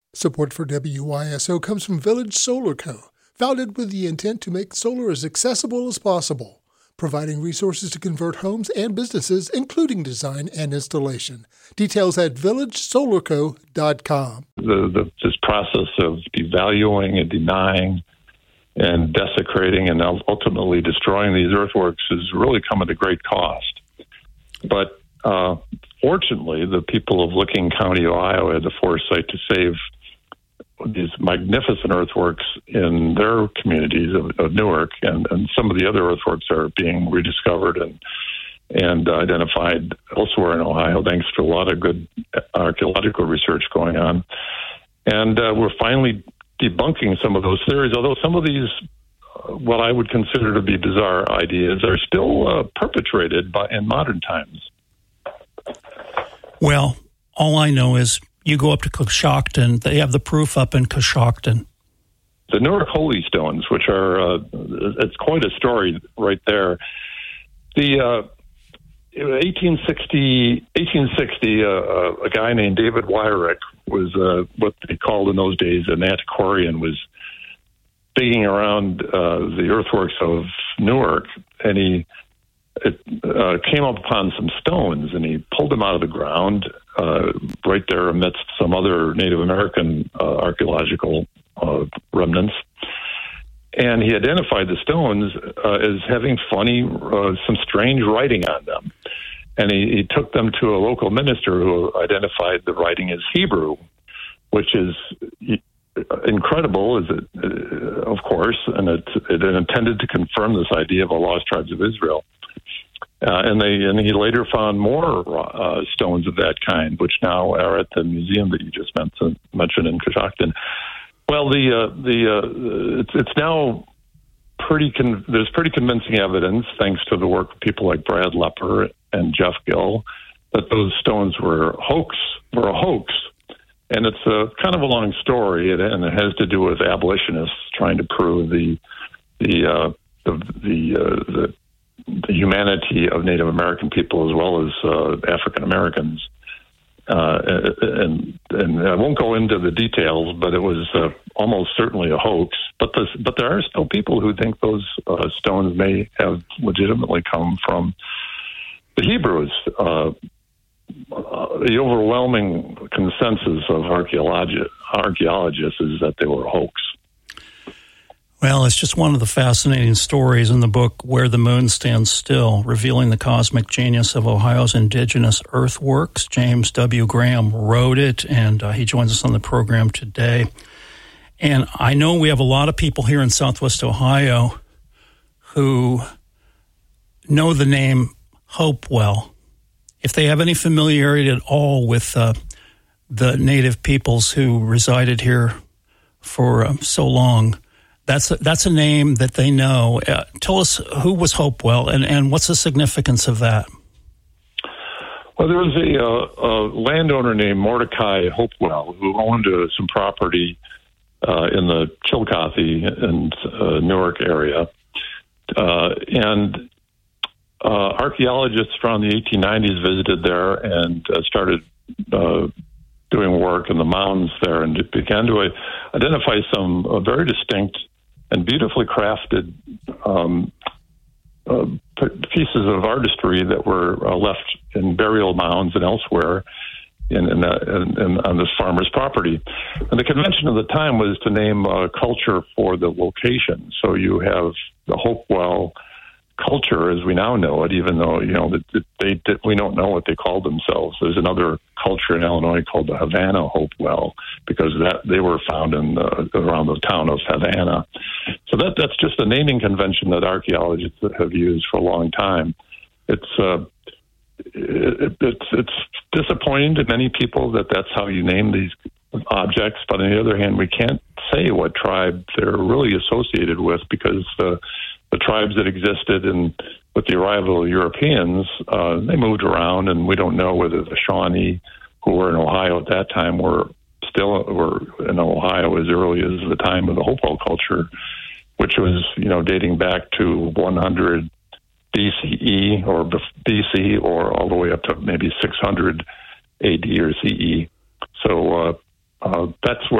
Support for WYSO comes from Village Solar Co., founded with the intent to make solar as accessible as possible, providing resources to convert homes and businesses, including design and installation. Details at villagesolarco.com. This process of devaluing and denying and desecrating and ultimately destroying these earthworks has really come at a great cost. But fortunately, the people of Licking County, Ohio, had the foresight to save these magnificent earthworks in their communities of Newark, and some of the other earthworks are being rediscovered and identified elsewhere in Ohio, thanks to a lot of good archaeological research going on. And we're finally debunking some of those theories, although some of these, what I would consider to be bizarre ideas, are still perpetrated in modern times. Well, all I know is you go up to Coshocton, they have the proof up in Coshocton. The Newark Holy Stones, which are, it's quite a story right there. The 1860, a guy named David Wyrick was what they called in those days an antiquarian, was digging around the earthworks of Newark, and he came upon some stones, and he pulled them out of the ground right there amidst some other Native American archaeological remnants. And he identified the stones as having some strange writing on them. And he took them to a local minister who identified the writing as Hebrew, which is incredible, of course, and it intended to confirm this idea of a lost tribes of Israel. And he later found more stones of that kind, which now are at the museum that you just mentioned in Coshocton. Well, it's now there's pretty convincing evidence, thanks to the work of people like Brad Lepper and Jeff Gill, that those stones were a hoax. And it's a kind of a long story, and it has to do with abolitionists trying to prove the humanity of Native American people as well as African Americans. And I won't go into the details, but it was almost certainly a hoax. But there are still people who think those stones may have legitimately come from the Hebrews. The overwhelming consensus of archaeologists is that they were a hoax. Well, it's just one of the fascinating stories in the book Where the Moon Stands Still, revealing the cosmic genius of Ohio's indigenous earthworks. James W. Graham wrote it, and he joins us on the program today. And I know we have a lot of people here in Southwest Ohio who know the name Hopewell. If they have any familiarity at all with the native peoples who resided here for so long, that's a name that they know. Tell us, who was Hopewell, and what's the significance of that? Well, there was a landowner named Mordecai Hopewell who owned some property in the Chillicothe and Newark area. And archaeologists around the 1890s visited there and started doing work in the mounds there, and began to identify some very distinct and beautifully crafted pieces of artistry that were left in burial mounds and elsewhere on this farmer's property. And the convention of the time was to name a culture for the location. So you have the Hopewell culture as we now know it, even though we don't know what they called themselves. There's another culture in Illinois called the Havana Hopewell, because they were found around the town of Havana. So that's just a naming convention that archaeologists have used for a long time. It's disappointing to many people that that's how you name these objects, but on the other hand, we can't say what tribe they're really associated with, because the tribes that existed with the arrival of Europeans, they moved around, and we don't know whether the Shawnee, who were in Ohio at that time, were in Ohio as early as the time of the Hopewell culture, which was, dating back to 100 BCE or BC, or all the way up to maybe 600 AD or CE. So that's where